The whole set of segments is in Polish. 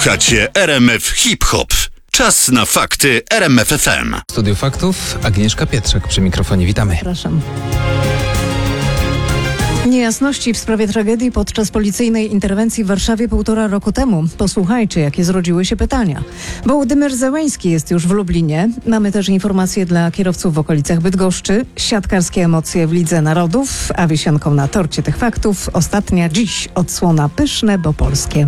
Słuchacie RMF Hip Hop. Czas na fakty RMF FM. W studiu faktów Agnieszka Pietrzak przy mikrofonie. Witamy. Zapraszam. Niejasności w sprawie tragedii podczas policyjnej interwencji w Warszawie 1,5 roku temu. Posłuchajcie, jakie zrodziły się pytania. Wołodymyr Zełański jest już w Lublinie. Mamy też informacje dla kierowców w okolicach Bydgoszczy. Siatkarskie emocje w Lidze Narodów, a wisienką na torcie tych faktów ostatnia dziś odsłona pyszne, bo polskie.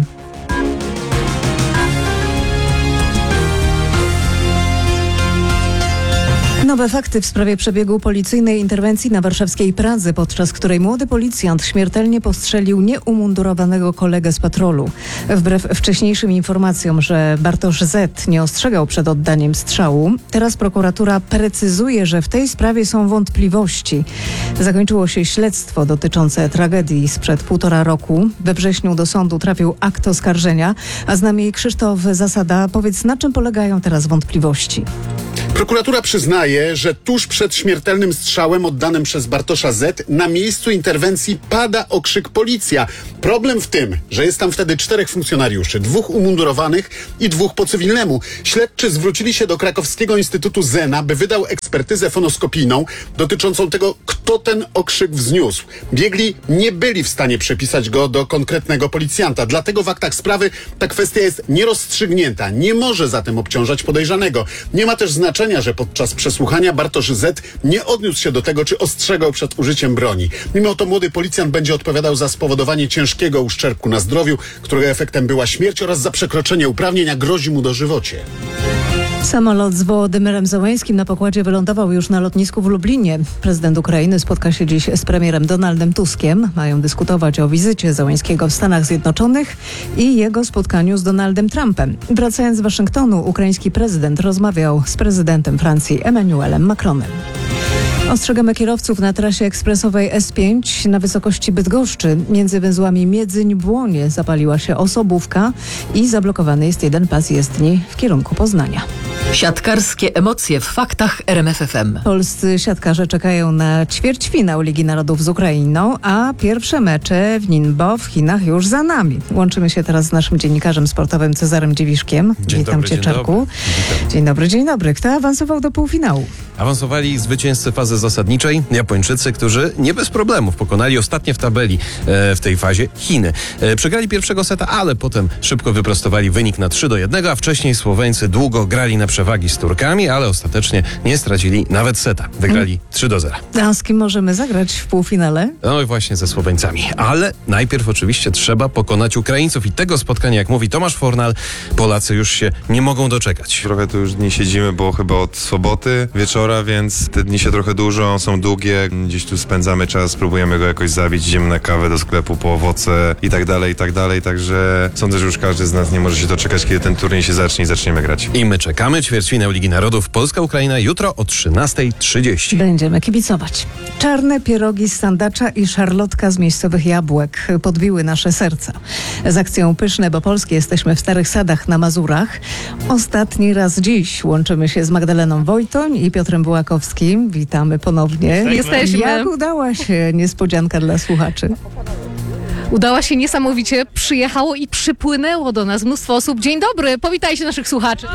Nowe fakty w sprawie przebiegu policyjnej interwencji na warszawskiej Pradze, podczas której młody policjant śmiertelnie postrzelił nieumundurowanego kolegę z patrolu. Wbrew wcześniejszym informacjom, że Bartosz Z. nie ostrzegał przed oddaniem strzału, teraz prokuratura precyzuje, że w tej sprawie są wątpliwości. Zakończyło się śledztwo dotyczące tragedii sprzed 1,5 roku. We wrześniu do sądu trafił akt oskarżenia, a z nami Krzysztof Zasada. Powiedz, na czym polegają teraz wątpliwości? Prokuratura przyznaje, że tuż przed śmiertelnym strzałem oddanym przez Bartosza Z. na miejscu interwencji pada okrzyk policja. Problem w tym, że jest tam wtedy 4 funkcjonariuszy, 2 umundurowanych i 2 po cywilnemu. Śledczy zwrócili się do Krakowskiego Instytutu Zena, by wydał ekspertyzę fonoskopijną dotyczącą tego, kto ten okrzyk wzniósł. Biegli nie byli w stanie przepisać go do konkretnego policjanta. Dlatego w aktach sprawy ta kwestia jest nierozstrzygnięta. Nie może zatem obciążać podejrzanego. Nie ma też znaczenia, że podczas przesłuchania Bartosz Z. nie odniósł się do tego, czy ostrzegał przed użyciem broni. Mimo to młody policjant będzie odpowiadał za spowodowanie ciężkiego uszczerbku na zdrowiu, którego efektem była śmierć, oraz za przekroczenie uprawnień, a grozi mu dożywocie. Samolot z Wołodymyrem Zełańskim na pokładzie wylądował już na lotnisku w Lublinie. Prezydent Ukrainy spotka się dziś z premierem Donaldem Tuskiem. Mają dyskutować o wizycie Zełańskiego w Stanach Zjednoczonych i jego spotkaniu z Donaldem Trumpem. Wracając z Waszyngtonu, ukraiński prezydent rozmawiał z prezydentem Francji Emmanuelem Macronem. Ostrzegamy kierowców na trasie ekspresowej S5 na wysokości Bydgoszczy. Między węzłami Miedzyń-Błonie zapaliła się osobówka i zablokowany jest jeden pas jezdni w kierunku Poznania. Siatkarskie emocje w faktach RMF FM. Polscy siatkarze czekają na ćwierćfinał Ligi Narodów z Ukrainą, a pierwsze mecze w Ningbo w Chinach już za nami. Łączymy się teraz z naszym dziennikarzem sportowym Cezarem Dziewiszkiem. Witam cię, Czarku. Dzień dobry, dzień dobry. Kto awansował do półfinału? Awansowali zwycięzcy fazy zasadniczej, Japończycy, którzy nie bez problemów pokonali ostatnie w tabeli w tej fazie Chiny. Przegrali pierwszego seta, ale potem szybko wyprostowali wynik na 3-1, a wcześniej Słoweńcy długo grali na przewagi z Turkami, ale ostatecznie nie stracili nawet seta. Wygrali 3-0. A z kim możemy zagrać w półfinale? No i właśnie ze Słoweńcami. Ale najpierw oczywiście trzeba pokonać Ukraińców i tego spotkania, jak mówi Tomasz Fornal, Polacy już się nie mogą doczekać. Trochę tu już dni siedzimy, bo chyba od soboty wieczora, więc te dni się trochę dużo, są długie. Gdzieś tu spędzamy czas, próbujemy go jakoś zabić, idziemy na kawę do sklepu po owoce i tak dalej, także sądzę, że już każdy z nas nie może się doczekać, kiedy ten turniej się zacznie i zaczniemy grać. I my czekamy. Ćwierćfinał Ligi Narodów Polska-Ukraina jutro o 13:30. Będziemy kibicować. Czarne pierogi z sandacza i szarlotka z miejscowych jabłek podbiły nasze serca. Z akcją Pyszne, bo polskie jesteśmy w Starych Sadach na Mazurach. Ostatni raz dziś łączymy się z Magdaleną Wojtoń i Piotrem Bułakowskim. Witamy ponownie. Jesteśmy. Jak udała się niespodzianka dla słuchaczy? Udała się niesamowicie, przyjechało i przypłynęło do nas mnóstwo osób. Dzień dobry, powitajcie naszych słuchaczy.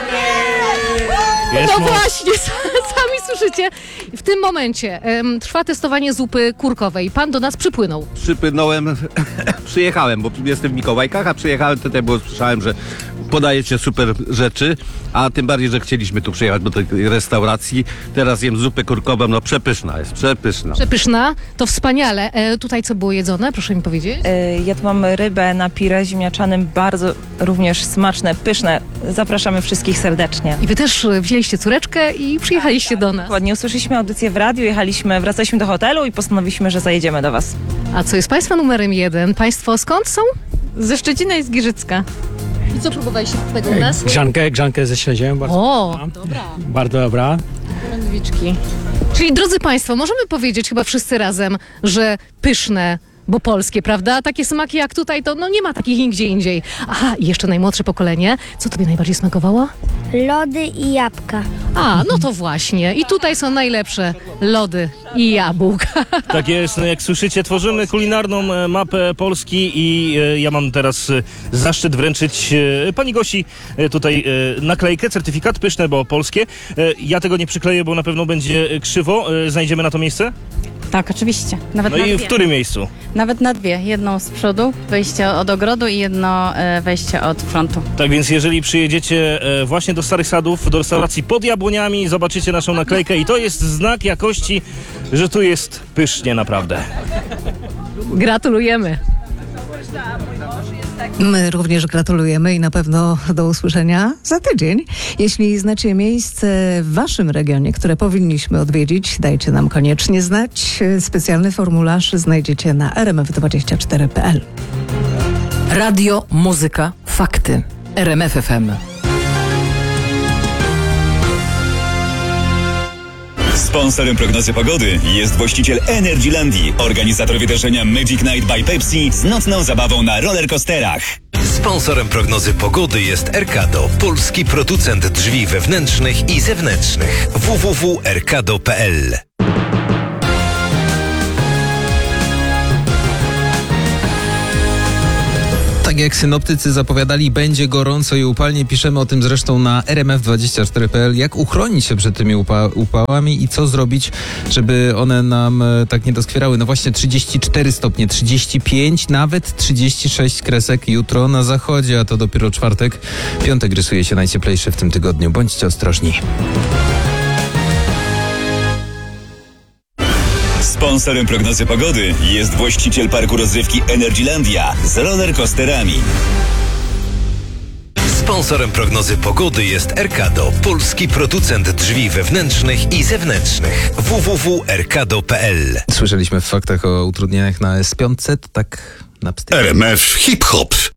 No właśnie, sami słyszycie. W tym momencie trwa testowanie zupy kurkowej. Pan do nas przypłynął. Przypłynąłem, przyjechałem, bo jestem w Mikołajkach, a przyjechałem tutaj, bo słyszałem, że podajecie super rzeczy, a tym bardziej, że chcieliśmy tu przyjechać do tej restauracji. Teraz jem zupę kurkową, no przepyszna jest, przepyszna. Przepyszna, to wspaniale. Tutaj co było jedzone, proszę mi powiedzieć? Ja tu mam rybę na pire ziemniaczanym, bardzo również smaczne, pyszne. Zapraszamy wszystkich serdecznie. I wy też wzięliście córeczkę i przyjechaliście do nas. Ładnie usłyszeliśmy audycję w radiu, wracaliśmy do hotelu i postanowiliśmy, że zajedziemy do was. A co jest państwa numerem 1? Państwo skąd są? Ze Szczecina i z Giżycka. I co próbowaliście tego u nas? Grzankę ze śledziem. O, dobra. Bardzo dobra. Rędwiczki. Czyli drodzy państwo, możemy powiedzieć chyba wszyscy razem, że pyszne, Bo polskie, prawda? Takie smaki jak tutaj, to nie ma takich nigdzie indziej. Aha, i jeszcze najmłodsze pokolenie. Co tobie najbardziej smakowało? Lody i jabłka. A, no to właśnie. I tutaj są najlepsze lody i jabłka. Tak jest, no jak słyszycie, tworzymy kulinarną mapę Polski i ja mam teraz zaszczyt wręczyć pani Gosi tutaj naklejkę, certyfikat, pyszne, bo polskie. Ja tego nie przykleję, bo na pewno będzie krzywo. Znajdziemy na to miejsce? Tak, oczywiście. Nawet No na i dwie. w którym miejscu? Nawet na dwie. Jedną z przodu, wejście od ogrodu i jedno wejście od frontu. Tak więc jeżeli przyjedziecie właśnie do Starych Sadów, do restauracji Pod Jabłoniami, zobaczycie naszą naklejkę i to jest znak jakości, że tu jest pysznie naprawdę. Gratulujemy. My również gratulujemy i na pewno do usłyszenia za tydzień. Jeśli znacie miejsce w waszym regionie, które powinniśmy odwiedzić, dajcie nam koniecznie znać. Specjalny formularz znajdziecie na rmf24.pl. Radio, muzyka, fakty. RMF FM. Sponsorem prognozy pogody jest właściciel Energylandii, organizator wydarzenia Magic Night by Pepsi z nocną zabawą na rollercoasterach. Sponsorem prognozy pogody jest Erkado, polski producent drzwi wewnętrznych i zewnętrznych. www.erkado.pl. Tak jak synoptycy zapowiadali, będzie gorąco i upalnie. Piszemy o tym zresztą na rmf24.pl. Jak uchronić się przed tymi upałami i co zrobić, żeby one nam tak nie doskwierały. No właśnie 34 stopnie, 35, nawet 36 kresek jutro na zachodzie, a to dopiero czwartek. Piątek rysuje się najcieplejszy w tym tygodniu. Bądźcie ostrożni. Sponsorem prognozy pogody jest właściciel parku rozrywki Energylandia z rollercoasterami. Sponsorem prognozy pogody jest Erkado, polski producent drzwi wewnętrznych i zewnętrznych. www.erkado.pl. Słyszeliśmy w faktach o utrudnieniach na S500, tak na pstryk. RMF Hip Hop.